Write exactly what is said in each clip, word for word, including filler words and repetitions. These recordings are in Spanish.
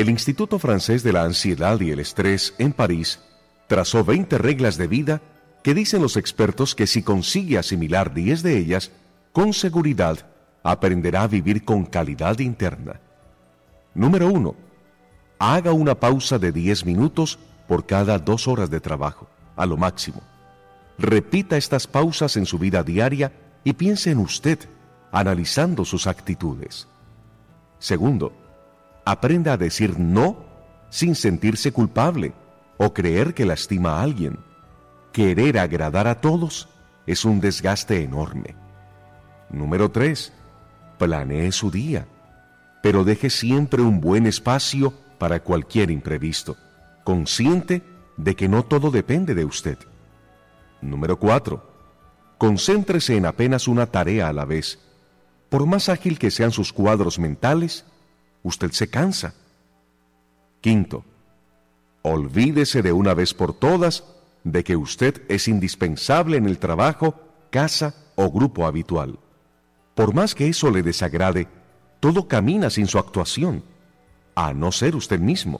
El Instituto Francés de la Ansiedad y el Estrés en París trazó veinte reglas de vida que dicen los expertos que si consigue asimilar diez de ellas, con seguridad aprenderá a vivir con calidad interna. Número uno. Haga una pausa de diez minutos por cada dos horas de trabajo, a lo máximo. Repita estas pausas en su vida diaria y piense en usted, analizando sus actitudes. Segundo, aprenda a decir no sin sentirse culpable o creer que lastima a alguien. Querer agradar a todos es un desgaste enorme. Número tres. Planee su día, pero deje siempre un buen espacio para cualquier imprevisto, consciente de que no todo depende de usted. Número cuatro. Concéntrese en apenas una tarea a la vez. Por más ágil que sean sus cuadros mentales, usted se cansa. Quinto. Olvídese de una vez por todas de que usted es indispensable en el trabajo, casa o grupo habitual. Por más que eso le desagrade, todo camina sin su actuación, a no ser usted mismo.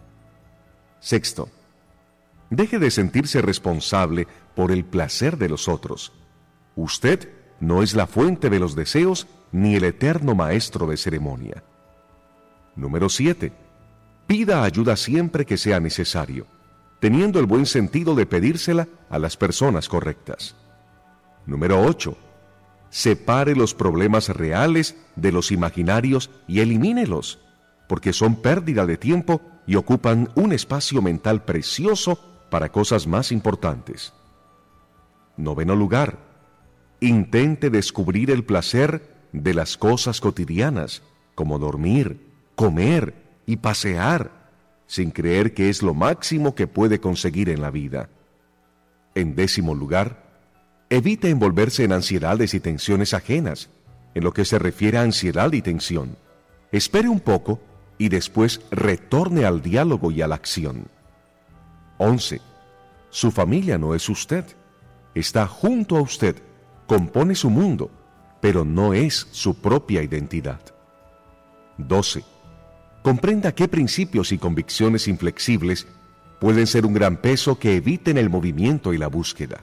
Sexto, deje de sentirse responsable por el placer de los otros. Usted no es la fuente de los deseos ni el eterno maestro de ceremonia. Número siete, pida ayuda siempre que sea necesario, teniendo el buen sentido de pedírsela a las personas correctas. Número ocho, separe los problemas reales de los imaginarios y elimínelos, porque son pérdida de tiempo y ocupan un espacio mental precioso para cosas más importantes. Noveno lugar, intente descubrir el placer de las cosas cotidianas, como dormir, comer y pasear, sin creer que es lo máximo que puede conseguir en la vida. En décimo lugar, evite envolverse en ansiedades y tensiones ajenas. En lo que se refiere a ansiedad y tensión, espere un poco y después retorne al diálogo y a la acción. once. Su familia no es usted. Está junto a usted, compone su mundo, pero no es su propia identidad. doce. Comprenda qué principios y convicciones inflexibles pueden ser un gran peso que eviten el movimiento y la búsqueda.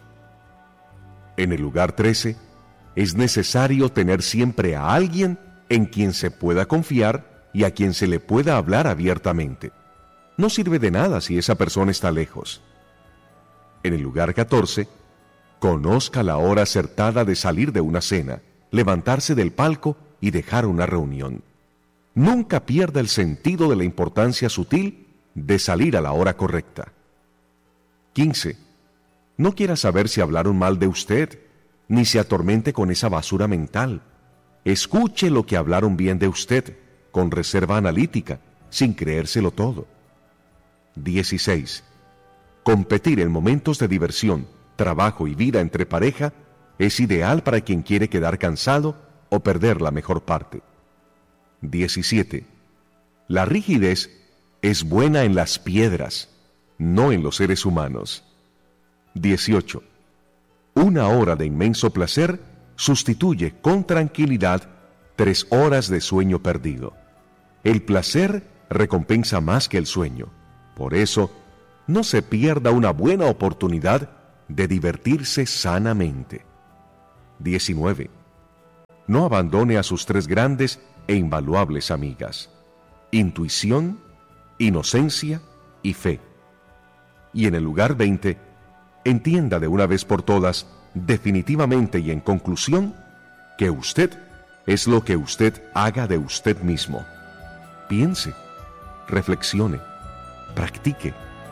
En el lugar trece, es necesario tener siempre a alguien en quien se pueda confiar y a quien se le pueda hablar abiertamente. No sirve de nada si esa persona está lejos. En el lugar catorce, conozca la hora acertada de salir de una cena, levantarse del palco y dejar una reunión. Nunca pierda el sentido de la importancia sutil de salir a la hora correcta. quince. No quiera saber si hablaron mal de usted, ni se atormente con esa basura mental. Escuche lo que hablaron bien de usted, con reserva analítica, sin creérselo todo. dieciséis. Competir en momentos de diversión, trabajo y vida entre pareja es ideal para quien quiere quedar cansado o perder la mejor parte. diecisiete. La rigidez es buena en las piedras, no en los seres humanos. dieciocho. Una hora de inmenso placer sustituye con tranquilidad tres horas de sueño perdido. El placer recompensa más que el sueño. Por eso, no se pierda una buena oportunidad de divertirse sanamente. diecinueve. No abandone a sus tres grandes e invaluables amigas: intuición, inocencia y fe. Y en el lugar veinte, entienda de una vez por todas, definitivamente y en conclusión, que usted es lo que usted haga de usted mismo. Piense, reflexione, practique.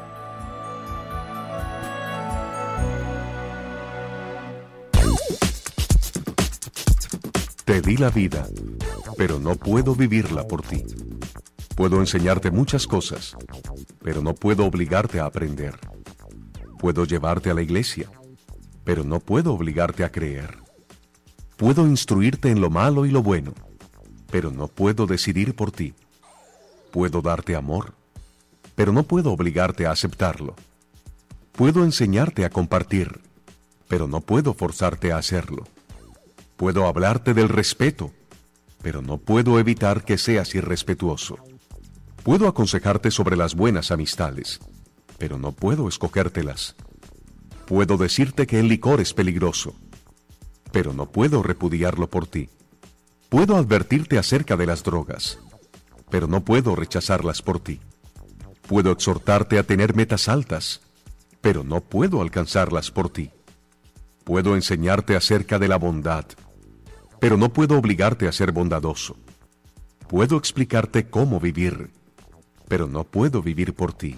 Te di la vida, pero no puedo vivirla por ti. Puedo enseñarte muchas cosas, pero no puedo obligarte a aprender. Puedo llevarte a la iglesia, pero no puedo obligarte a creer. Puedo instruirte en lo malo y lo bueno, pero no puedo decidir por ti. Puedo darte amor, pero no puedo obligarte a aceptarlo. Puedo enseñarte a compartir, pero no puedo forzarte a hacerlo. Puedo hablarte del respeto, pero no puedo evitar que seas irrespetuoso. Puedo aconsejarte sobre las buenas amistades, pero no puedo escogértelas. Puedo decirte que el licor es peligroso, pero no puedo repudiarlo por ti. Puedo advertirte acerca de las drogas, pero no puedo rechazarlas por ti. Puedo exhortarte a tener metas altas, pero no puedo alcanzarlas por ti. Puedo enseñarte acerca de la bondad, pero no puedo obligarte a ser bondadoso. Puedo explicarte cómo vivir, pero no puedo vivir por ti.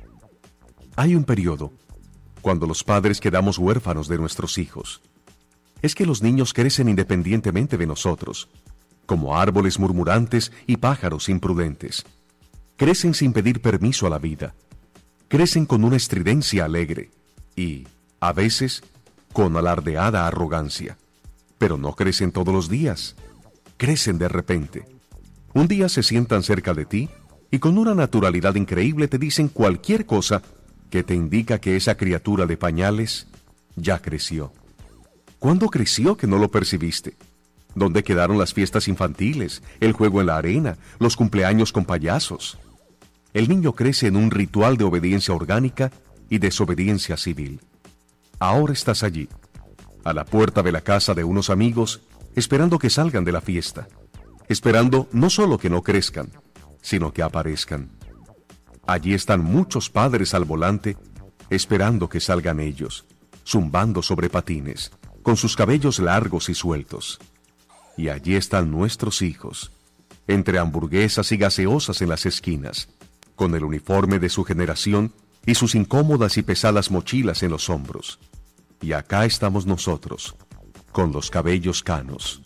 Hay un periodo cuando los padres quedamos huérfanos de nuestros hijos. Es que los niños crecen independientemente de nosotros, como árboles murmurantes y pájaros imprudentes. Crecen sin pedir permiso a la vida. Crecen con una estridencia alegre y, a veces, con alardeada arrogancia. Pero no crecen todos los días. Crecen de repente. Un día se sientan cerca de ti y con una naturalidad increíble te dicen cualquier cosa que te indica que esa criatura de pañales ya creció. ¿Cuándo creció que no lo percibiste? ¿Dónde quedaron las fiestas infantiles, el juego en la arena, los cumpleaños con payasos? El niño crece en un ritual de obediencia orgánica y desobediencia civil. Ahora estás allí, a la puerta de la casa de unos amigos, esperando que salgan de la fiesta, esperando no solo que no crezcan, sino que aparezcan. Allí están muchos padres al volante, esperando que salgan ellos, zumbando sobre patines, con sus cabellos largos y sueltos. Y allí están nuestros hijos, entre hamburguesas y gaseosas en las esquinas, con el uniforme de su generación y sus incómodas y pesadas mochilas en los hombros. Y acá estamos nosotros, con los cabellos canos.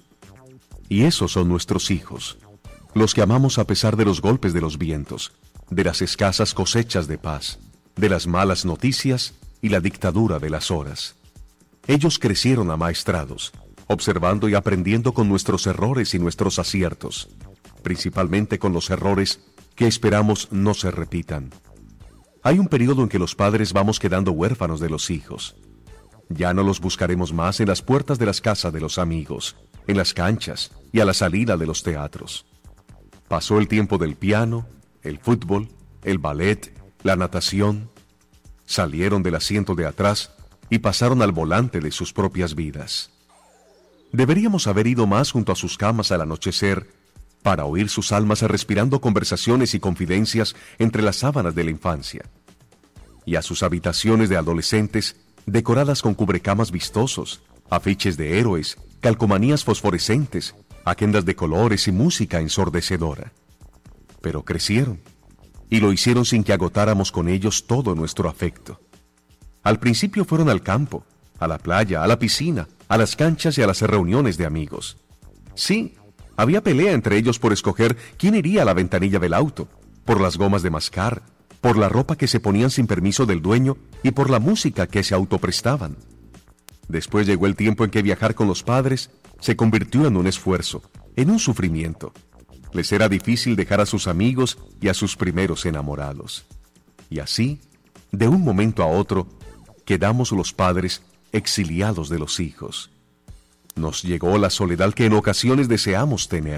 Y esos son nuestros hijos, los que amamos a pesar de los golpes de los vientos, de las escasas cosechas de paz, de las malas noticias y la dictadura de las horas. Ellos crecieron amaestrados, observando y aprendiendo con nuestros errores y nuestros aciertos, principalmente con los errores que esperamos no se repitan. Hay un periodo en que los padres vamos quedando huérfanos de los hijos. Ya no los buscaremos más en las puertas de las casas de los amigos, en las canchas y a la salida de los teatros. Pasó el tiempo del piano, el fútbol, el ballet, la natación. Salieron del asiento de atrás y pasaron al volante de sus propias vidas. Deberíamos haber ido más junto a sus camas al anochecer para oír sus almas respirando conversaciones y confidencias entre las sábanas de la infancia, y a sus habitaciones de adolescentes decoradas con cubrecamas vistosos, afiches de héroes, calcomanías fosforescentes, agendas de colores y música ensordecedora. Pero crecieron, y lo hicieron sin que agotáramos con ellos todo nuestro afecto. Al principio fueron al campo, a la playa, a la piscina, a las canchas y a las reuniones de amigos. Sí, había pelea entre ellos por escoger quién iría a la ventanilla del auto, por las gomas de mascar, por la ropa que se ponían sin permiso del dueño y por la música que se autoprestaban. Después llegó el tiempo en que viajar con los padres se convirtió en un esfuerzo, en un sufrimiento. Les era difícil dejar a sus amigos y a sus primeros enamorados. Y así, de un momento a otro, quedamos los padres exiliados de los hijos. Nos llegó la soledad que en ocasiones deseamos tener.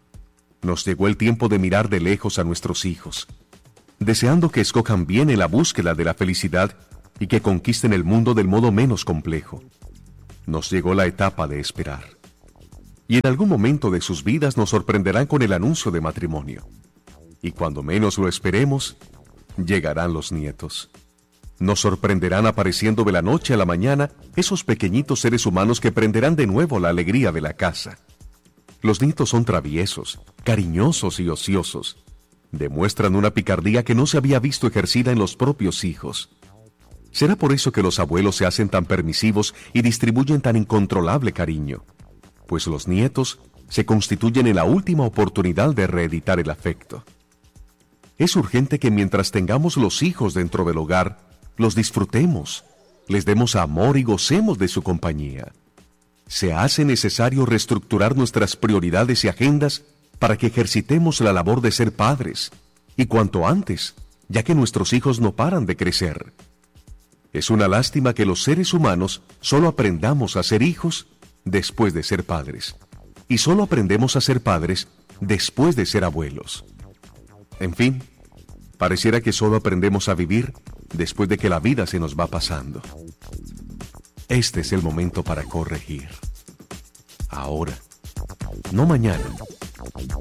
Nos llegó el tiempo de mirar de lejos a nuestros hijos, deseando que escojan bien en la búsqueda de la felicidad y que conquisten el mundo del modo menos complejo. Nos llegó la etapa de esperar. Y en algún momento de sus vidas nos sorprenderán con el anuncio de matrimonio. Y cuando menos lo esperemos, llegarán los nietos. Nos sorprenderán apareciendo de la noche a la mañana esos pequeñitos seres humanos que prenderán de nuevo la alegría de la casa. Los nietos son traviesos, cariñosos y ociosos. Demuestran una picardía que no se había visto ejercida en los propios hijos. ¿Será por eso que los abuelos se hacen tan permisivos y distribuyen tan incontrolable cariño? Pues los nietos se constituyen en la última oportunidad de reeditar el afecto. Es urgente que mientras tengamos los hijos dentro del hogar, los disfrutemos, les demos amor y gocemos de su compañía. Se hace necesario reestructurar nuestras prioridades y agendas para que ejercitemos la labor de ser padres, y cuanto antes, ya que nuestros hijos no paran de crecer. Es una lástima que los seres humanos solo aprendamos a ser hijos después de ser padres, y solo aprendemos a ser padres después de ser abuelos. En fin, pareciera que solo aprendemos a vivir después de que la vida se nos va pasando. Este es el momento para corregir. Ahora, no mañana,